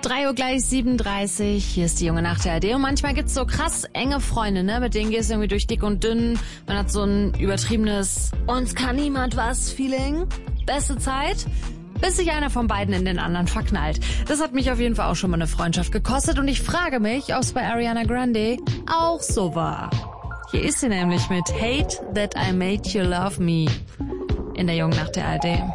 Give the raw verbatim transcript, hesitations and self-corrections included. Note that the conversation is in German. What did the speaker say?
drei Uhr gleich siebenunddreißig. Hier ist die junge Nacht der A R D. Und manchmal gibt's so krass enge Freunde, ne? Mit denen gehst du irgendwie durch dick und dünn. Man hat so ein übertriebenes uns kann niemand was Feeling. Beste Zeit, bis sich einer von beiden in den anderen verknallt. Das hat mich auf jeden Fall auch schon mal eine Freundschaft gekostet. Und ich frage mich, ob es bei Ariana Grande auch so war. Hier ist sie nämlich mit Hate That I Made You Love Me in der jungen Nacht der A R D.